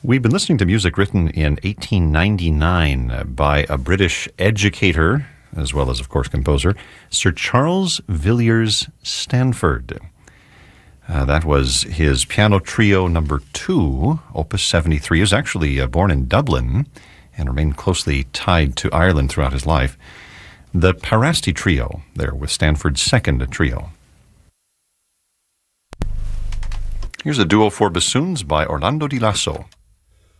We've been listening to music written in 1899 by a British educator, as well as, of course, composer, Sir Charles Villiers Stanford. That was his piano trio number 2, Opus 73. He was actually born in Dublin and remained closely tied to Ireland throughout his life. The Parasti Trio, there with Stanford's second trio. Here's a duo for bassoons by Orlando Di Lasso.